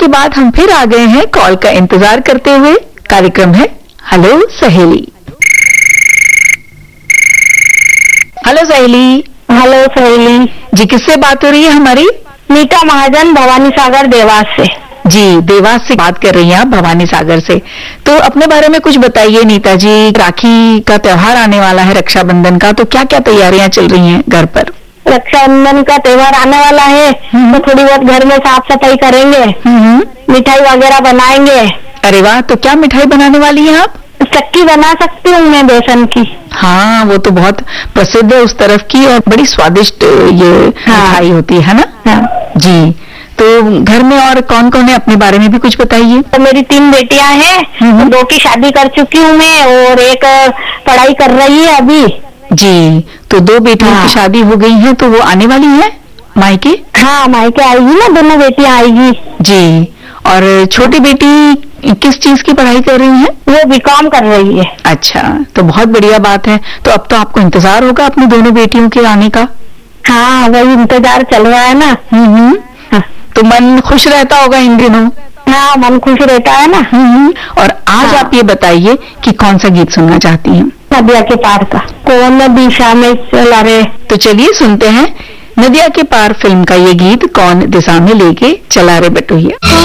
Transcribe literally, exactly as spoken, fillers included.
के बाद हम फिर आ गए हैं कॉल का इंतजार करते हुए। कार्यक्रम है हेलो सहेली। हेलो सहेली। हेलो सहेली जी, किससे बात हो रही है हमारी? नीता महाजन, भवानी सागर देवास से। जी, देवास से बात कर रही हैं आप, भवानी सागर से। तो अपने बारे में कुछ बताइए नीता जी। राखी का त्योहार आने वाला है, रक्षाबंधन का, तो क्या क्या तैयारियां चल रही हैं घर पर? रक्षाबंधन का त्योहार आने वाला है तो थोड़ी बहुत घर में साफ सफाई करेंगे, मिठाई वगैरह बनाएंगे। अरे वाह, तो क्या मिठाई बनाने वाली हैं आप? चक्की बना सकती हूँ मैं बेसन की। हाँ, वो तो बहुत प्रसिद्ध है उस तरफ की और बड़ी स्वादिष्ट ये हाँ। मिठाई होती है ना। हाँ। जी, तो घर में और कौन कौन है, अपने बारे में भी कुछ बताइए। तो मेरी तीन बेटियां हैं, दो की शादी कर चुकी हूँ मैं और एक पढ़ाई कर रही है अभी। जी, तो दो बेटियों हाँ। की शादी हो गई है, तो वो आने वाली है मायके? हाँ, मायके आएगी ना, दोनों बेटियां आएगी। जी, और छोटी बेटी किस चीज की पढ़ाई कर रही है? वो बीकॉम कर रही है। अच्छा, तो बहुत बढ़िया बात है। तो अब तो आपको इंतजार होगा अपनी दोनों बेटियों के आने का। हाँ, वही इंतजार चल रहा है ना। हम्म। हाँ। तो मन खुश रहता होगा इन दिनों। हाँ, मन खुश रहता है ना। और आज हाँ। आप ये बताइए कि कौन सा गीत सुनना चाहती हैं? नदिया के पार का। कौन दिशा में चला रे। तो चलिए सुनते हैं नदिया के पार फिल्म का ये गीत, कौन दिशा में लेके चला रे बटोहिया।